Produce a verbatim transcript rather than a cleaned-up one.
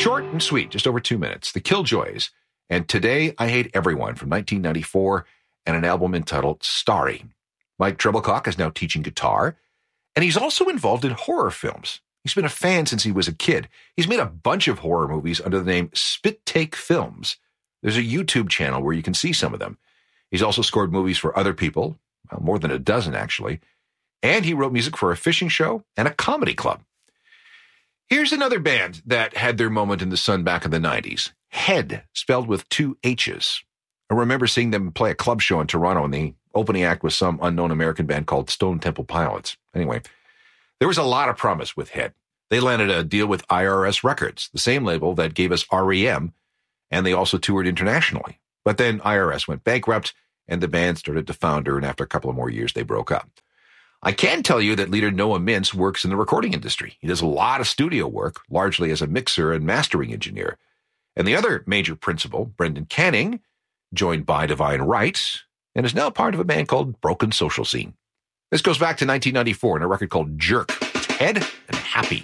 Short and sweet, just over two minutes. The Killjoys and Today I Hate Everyone from nineteen ninety-four, and an album entitled Starry. Mike Treblecock is now teaching guitar, and he's also involved in horror films. He's been a fan since he was a kid. He's made a bunch of horror movies under the name Spit Take Films. There's a YouTube channel where you can see some of them. He's also scored movies for other people, well, more than a dozen actually, and he wrote music for a fishing show and a comedy club. Here's another band that had their moment in the sun back in the nineties. Head, spelled with two H's. I remember seeing them play a club show in Toronto, and the opening act was some unknown American band called Stone Temple Pilots. Anyway, there was a lot of promise with Head. They landed a deal with I R S Records, the same label that gave us R E M, and they also toured internationally. But then I R S went bankrupt, and the band started to founder, and after a couple of more years, they broke up. I can tell you that leader Noah Mintz works in the recording industry. He does a lot of studio work, largely as a mixer and mastering engineer. And the other major principal, Brendan Canning, joined by Divine Right, and is now part of a band called Broken Social Scene. This goes back to nineteen ninety-four in a record called Jerk. It's Head and Happy.